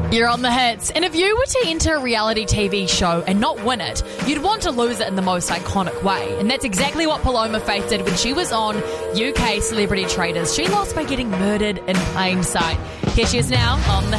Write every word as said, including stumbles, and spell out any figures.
You're on the hits. And if you were to enter a reality T V show and not win it, you'd want to lose it in the most iconic way. And that's exactly what Paloma Faith did when she was on U K Celebrity Traders. She lost by getting murdered in plain sight. Here she is now on the